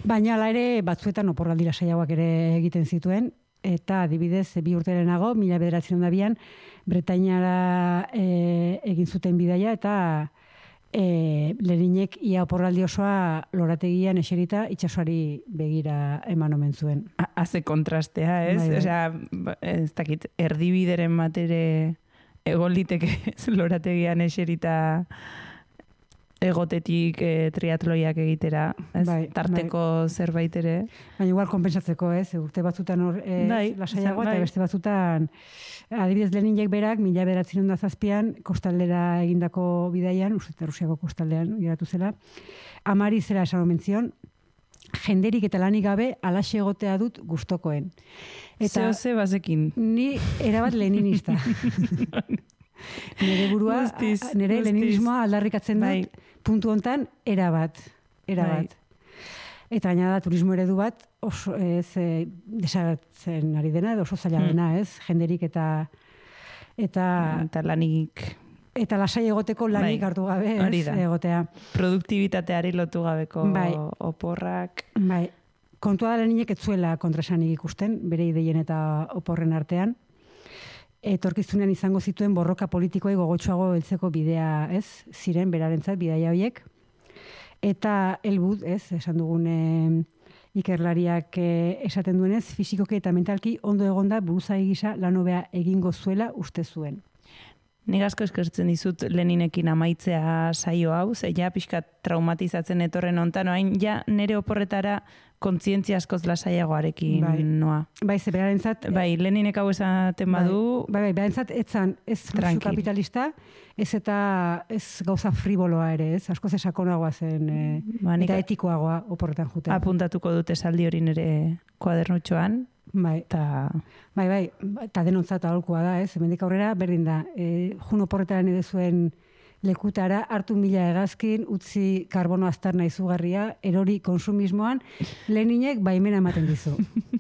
Baina ala ere batzuetan oporraldi lasaiagoak ere egiten zituen, eta adibidez 2 urte lehenago, 1902an, Bretainara egin zuten bidaia, eta Leninek ia oporraldi osoa lorategian eserita itsasoari begira eman omen zuen. Haze kontrastea, ez? Bai. Osea, ez dakit, erdibideren batere egon liteke lorategian eserita egotetik triatloiak egitera, ez? Bai, Tarteko zerbait ere. Baina igual konpensatzeko, ez? Urte batzutan lasaiagoa, eta beste batzutan adibidez Leninek berak 1907an kostaldera egindako bidaian, uste Rusiako kostaldean geratu zela, amari zera esan omen zion, jenderik eta lanik gabe alaxe egotea dut gustokoen. Eta Ze bazekin. ni erabat leninista. Nire burua, nire leninismoa aldarrikatzen dut, puntu hontan erabat. Eta gaina da turismo eredu bat oso desagertzen ari dena, edo oso zaila dena, ez? Jenderik eta lanik. Eta lasai egoteko lanik hartu gabe, ez? Egotea. Produktibitateari lotu gabeko oporrak. Bai. Kontua da Leninek ez zuela kontraesanik ikusten, bere ideien eta oporren artean. Etorkizunean izango zituen borroka politikoei gogotsuago heltzeko bidea, ez? Ziren berarentzat bidaia horiek. Eta helbut, ez, esan dugun ikerlariak esaten duenez, fisikoki eta mentalki ondo egonda buruzagi gisa lan hobea egingo zuela uste zuen. Nik asko eskertzen dizut Leninekin amaitzea saio hau, ze ja pixkat traumatizatzen etorren hontan, hain ja nere oporretara kontzientzia askoz lasaiagoarekin noa. Bai, ze berarentzat... Bai, Leninek hau esaten badu... Bai, berarentzat ez fluxu kapitalista, ez gauza friboloa ere, ez? Askoz esakonagoa zen, eta etikoagoa oporretan juten. Apuntatuko dute esaldi hori nire kuadernutxoan. Bai, eta denontzat aholkua da, ez? Hemendik aurrera, berdin da, jun oporretaren edo zuen lekutara, hartu 1000 hegazkin, utzi karbono aztarna izugarria, erori konsumismoan, Leninek baimena ematen dizu.